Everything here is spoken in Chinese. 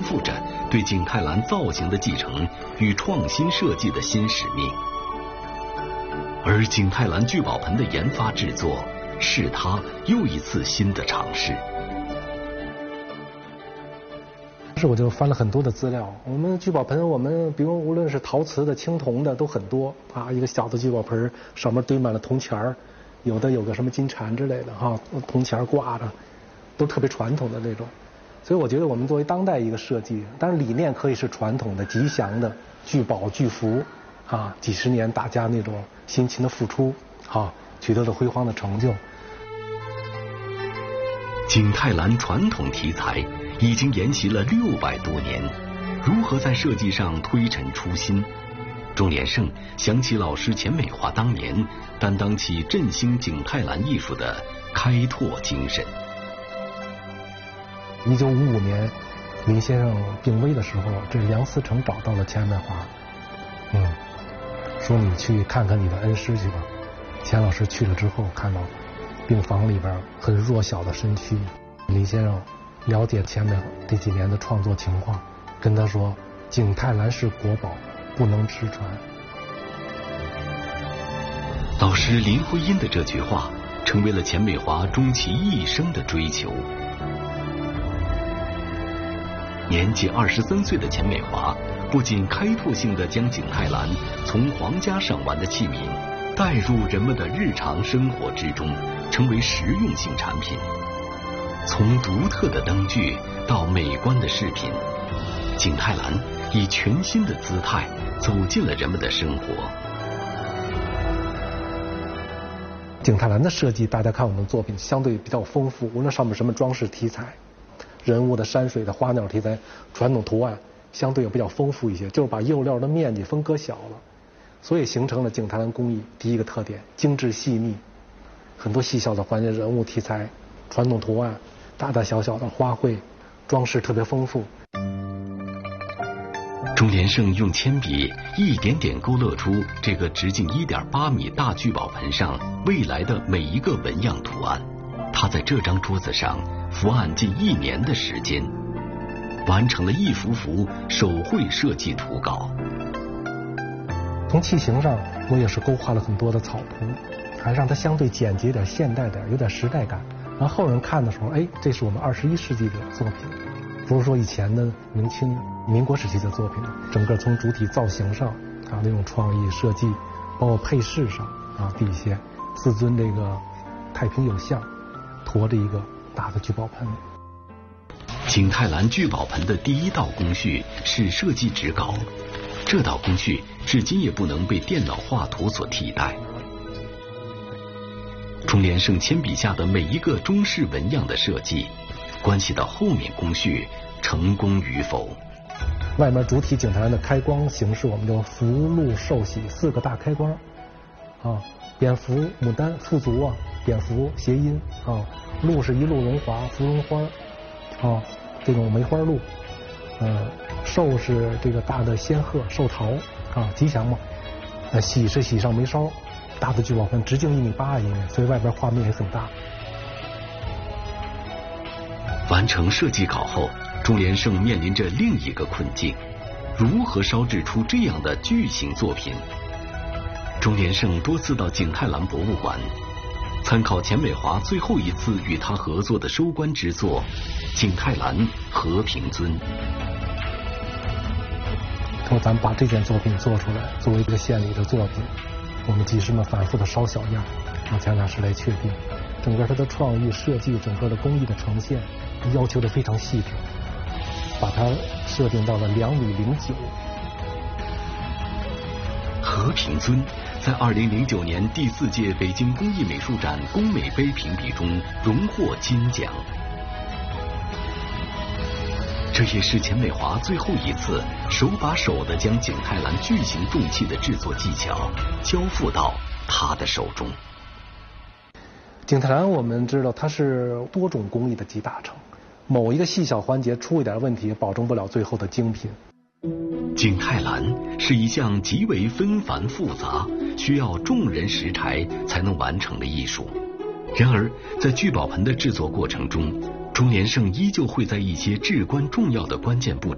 负着对景泰蓝造型的继承与创新设计的新使命。而景泰蓝聚宝盆的研发制作是他又一次新的尝试。 我就翻了很多的资料，我们聚宝盆，我们比如无论是陶瓷的、青铜的都很多啊。一个小的聚宝盆上面堆满了铜钱儿，有的有个什么金蝉之类的哈，铜钱挂着，都特别传统的那种。所以我觉得我们作为当代一个设计，当然理念可以是传统的、吉祥的，聚宝聚福啊，几十年大家那种辛勤的付出啊，取得了辉煌的成就。 景泰蓝传统题材已经沿袭了600多年，如何在设计上推陈出新？钟连胜想起老师钱美华当年担当起振兴景泰蓝艺术的开拓精神。 1955年，林先生病危的时候，这梁思成找到了钱美华，说你去看看你的恩师去吧。钱老师去了之后，看到病房里边很弱小的身躯，林先生了解钱美华这几年的创作情况，跟他说景泰蓝是国宝，不能失传。 老师林徽因的这句话成为了钱美华终其一生的追求。年仅23岁的钱美华不仅开拓性地将景泰蓝从皇家赏玩的器皿带入人们的日常生活之中，成为实用性产品。从独特的灯具到美观的饰品，景泰蓝以全新的姿态走进了人们的生活。 景泰蓝的设计，大家看我们的作品相对比较丰富，无论上面什么装饰题材、人物的、山水的、花鸟题材、传统图案，相对也比较丰富一些，就是把釉料的面积分割小了，所以形成了景泰蓝工艺第一个特点：精致细腻，很多细小的环节、人物题材、传统图案、大大小小的花卉，装饰特别丰富。 钟连胜用铅笔一点点勾勒出这个直径1.8米大聚宝盆上未来的每一个纹样图案。他在这张桌子上伏案近1年的时间，完成了一幅幅手绘设计图稿。 从器型上，我也是勾画了很多的草图，还让它相对简洁点、现代点，有点时代感。让后人看的时候，哎，这是我们21世纪的作品，不是说以前的明清、民国时期的作品。整个从主体造型上啊，那种创意设计，包括配饰上啊，底下4尊这个太平有象，驮着一个大的聚宝盆。 景泰蓝聚宝盆的第一道工序是设计纸稿，这道工序至今也不能被电脑画图所替代。钟连胜铅笔下的每一个中式纹样的设计，关系到后面工序成功与否。 外面主体景泰蓝的开光形式，我们就福禄寿喜4个大开光啊，蝙蝠、牡丹、富足啊，蝙蝠谐音啊，鹿是一路荣华，芙蓉花啊，这种梅花鹿，寿是这个大的仙鹤，寿桃啊，吉祥嘛。喜是喜上眉梢，大的聚宝盆直径1.8米，所以外边画面也很大。 完成设计稿后，钟连胜面临着另一个困境：如何烧制出这样的巨型作品？钟连胜多次到景泰蓝博物馆，参考钱美华最后一次与他合作的收官之作《景泰蓝和平尊》。 说咱们把这件作品做出来，作为一个献礼的作品，我们技师们反复的烧小样，让钱老师来确定。整个它的创意设计，整个的工艺的呈现，要求的非常细致，把它设定到了2.09米。 和平尊在2009年第4届北京工艺美术展工美杯评比中荣获金奖。这也是钱美华最后一次手把手地将景泰蓝巨型重器的制作技巧交付到他的手中。 景泰蓝我们知道它是多种工艺的集大成，某一个细小环节出一点问题，保证不了最后的精品。 景泰蓝是一项极为纷繁复杂，需要众人拾柴才能完成的艺术。然而在聚宝盆的制作过程中，钟连胜依旧会在一些至关重要的关键步骤